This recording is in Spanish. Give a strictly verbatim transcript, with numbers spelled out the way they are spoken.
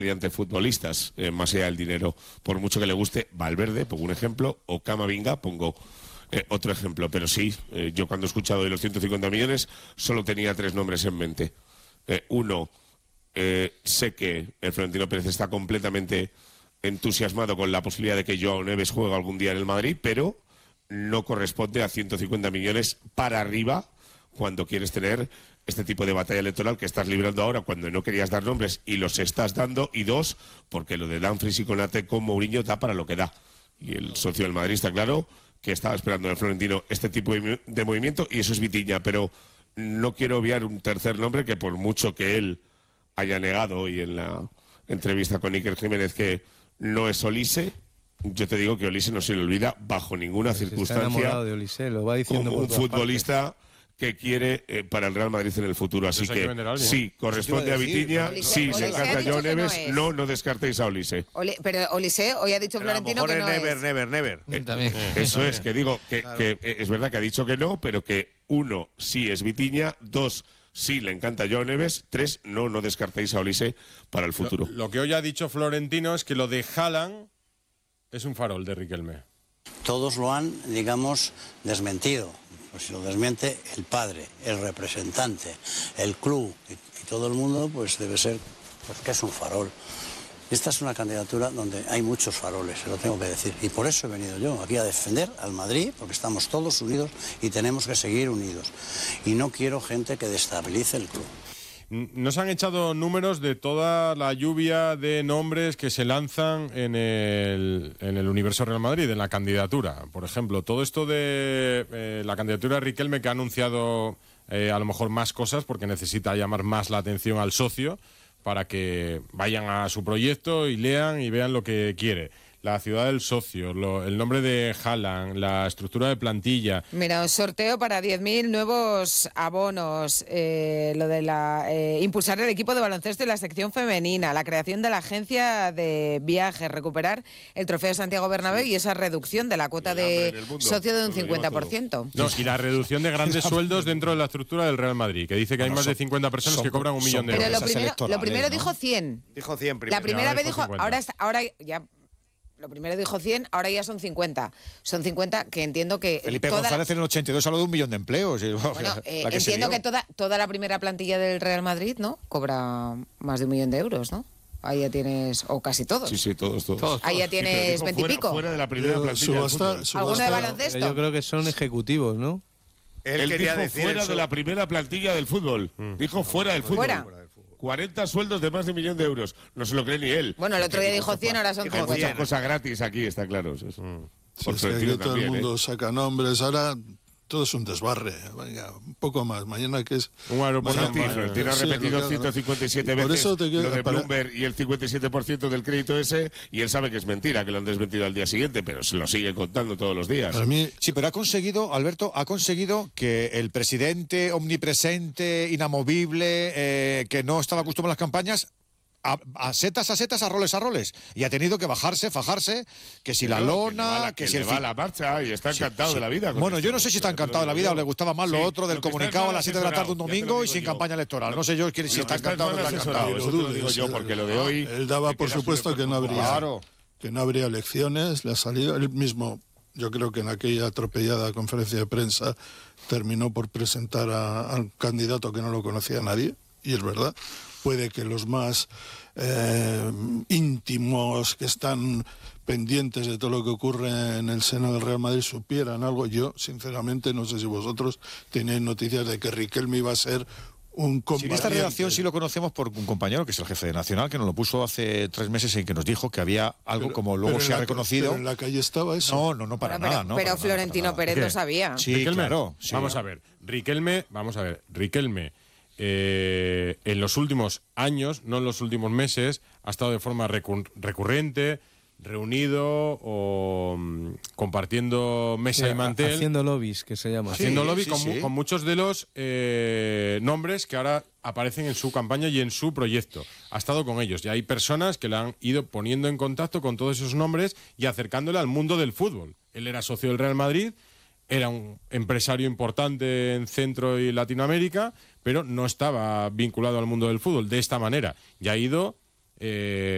mediante futbolistas, eh, más allá del dinero, por mucho que le guste. Valverde, pongo un ejemplo, o Camavinga, pongo eh, otro ejemplo. Pero sí, eh, yo cuando he escuchado de los ciento cincuenta millones, solo tenía tres nombres en mente. Eh, uno, eh, sé que el Florentino Pérez está completamente entusiasmado con la posibilidad de que Joao Neves juegue algún día en el Madrid, pero no corresponde a ciento cincuenta millones para arriba cuando quieres tener este tipo de batalla electoral que estás librando ahora cuando no querías dar nombres y los estás dando. Y dos, porque lo de Dumfries y Konate con Mourinho da para lo que da. Y el socio del Madrid está claro que estaba esperando en el Florentino este tipo de, de movimiento, y eso es Vitinha. Pero no quiero obviar un tercer nombre que, por mucho que él haya negado hoy en la entrevista con Iker Jiménez que no es Olise, yo te digo que Olise no se le olvida bajo ninguna Se circunstancia está enamorado de Olise, lo va diciendo como por un todas futbolista partes. que quiere eh, para el Real Madrid en el futuro. Así Entonces hay que, que vender a alguien, sí, corresponde a Vitinha, Olise- sí, Olise le ha encanta dicho Joao que no Neves, es. no, no descartéis a Olise. Ole- pero Olise hoy ha dicho Pero a lo Florentino mejor que es no never, es. never, never. Eh, También. Eso es, que digo que, que eh, es verdad que ha dicho que no, pero que uno, sí es Vitinha, dos, sí le encanta Joao Neves, tres, no, no descartéis a Olise para el futuro. Lo, lo que hoy ha dicho Florentino es que lo de Haaland es un farol de Riquelme. Todos lo han, digamos, desmentido. Pues si lo desmiente el padre, el representante, el club y, y todo el mundo, pues debe ser pues, que es un farol. Esta es una candidatura donde hay muchos faroles, se lo tengo que decir. Y por eso he venido yo aquí a defender al Madrid, porque estamos todos unidos y tenemos que seguir unidos. Y no quiero gente que destabilice el club. Nos han echado números de toda la lluvia de nombres que se lanzan en el, en el universo Real Madrid, en la candidatura. Por ejemplo, todo esto de eh, la candidatura de Riquelme, que ha anunciado eh, a lo mejor más cosas porque necesita llamar más la atención al socio para que vayan a su proyecto y lean y vean lo que quiere. La ciudad del socio, lo, el nombre de Haaland, la estructura de plantilla. Mira, un sorteo para diez mil nuevos abonos, eh, lo de la eh, impulsar el equipo de baloncesto y la sección femenina, la creación de la agencia de viajes, recuperar el trofeo Santiago Bernabéu y esa reducción de la cuota de socio de un cincuenta por ciento. No, y la reducción de grandes sueldos dentro de la estructura del Real Madrid, que dice que hay Bueno, más de son- cincuenta personas son- que cobran un millón de Pero euros. lo esas primero, lo electorales, primero ¿no? dijo cien. Dijo cien primero. La primera ahora vez dijo dijo, cincuenta. ahora, está- ahora ya... Lo primero dijo cien, ahora ya son cincuenta. Son cincuenta que entiendo que... Felipe toda la- González en el ochenta y dos habló de un millón de empleos. y- Bueno, eh, la que se entiendo lió. que toda, toda la primera plantilla del Real Madrid, ¿no? Cobra más de un millón de euros, ¿no? Ahí ya tienes, o casi todos. Sí, sí, todos, todos. Todos. Ahí ya Sí, pero tienes dijo veintipico. Fuera, fuera de la primera Pero plantilla del subasta- fútbol. subasta- ¿Alguno de Pero baloncesto? yo creo que son ejecutivos, ¿no? Él, Él quería dijo decir fuera eso. de la primera plantilla del fútbol. Dijo fuera del fútbol. Fuera. cuarenta sueldos de más de un millón de euros. No se lo cree ni él. Bueno, el otro día dijo cien, ahora son Dijo Hay cincuenta. muchas cosas gratis aquí, está claro. Eso es. Si Por es que Florentino aquí todo el también, mundo ¿eh? saca nombres, ahora todo es un desbarre. Venga, un poco más. Mañana que es. Un aeropuerto mañana- Sí, Mañana- Florentino ha Sí, repetido lo que haga, ciento cincuenta y siete Por veces eso te quiero- lo de para- Bloomberg y el cincuenta y siete por ciento del crédito ese, y él sabe que es mentira, que lo han desmentido al día siguiente, pero se lo sigue contando todos los días. Para mí, Sí, pero ha conseguido, Alberto, ha conseguido que el presidente omnipresente, inamovible, eh, que no estaba acostumbrado a las campañas, a, a setas a setas, a roles a roles. Y ha tenido que bajarse, fajarse, que si la Claro, lona, que, le va la, que, que si le el va fin- la marcha y está encantado Sí. de la vida. con Bueno, esto. yo no sé si está Ya te lo encantado de la digo vida o yo. le gustaba más lo Sí, otro del lo que está comunicado a mal las siete de la tarde un asesorado, ya te lo domingo y digo sin yo. campaña electoral. No sé yo si Lo que está está encantado o no mal está asesorado, encantado. eso te lo digo yo, porque lo de hoy... él daba te por quedas supuesto que no habría, Claro. que no habría elecciones. Le ha salido él mismo. Yo creo que en aquella atropellada conferencia de prensa terminó por presentar a, a un candidato que no lo conocía nadie, y es verdad. Puede que los más eh, íntimos, que están pendientes de todo lo que ocurre en el seno del Real Madrid, supieran algo. Yo, sinceramente, no sé si vosotros tenéis noticias de que Riquelme iba a ser un Si en combatiente. esta redacción sí lo conocemos por un compañero que es el jefe de Nacional, que nos lo puso hace tres meses y que nos dijo que había algo Pero- como luego pero en se ha la- reconocido. pero en la calle estaba eso. No, no, no para Bueno, pero nada, no. pero para nada, Florentino para nada. Pérez ¿Qué? lo sabía. Sí, Riquelme, claro. sí. Vamos a ver, Riquelme, vamos a ver, Riquelme, eh, en los últimos años, no en los últimos meses, ha estado de forma recur- recurrente, reunido o mm, compartiendo mesa y mantel, Haciendo lobbies, que se llama. haciendo Sí, lobby sí, con, mu- sí. con muchos de los eh, nombres que ahora aparecen en su campaña y en su proyecto. Ha estado con ellos y hay personas que le han ido poniendo en contacto con todos esos nombres y acercándole al mundo del fútbol. Él era socio del Real Madrid, era un empresario importante en Centro y Latinoamérica, pero no estaba vinculado al mundo del fútbol de esta manera. Y ha ido... eh,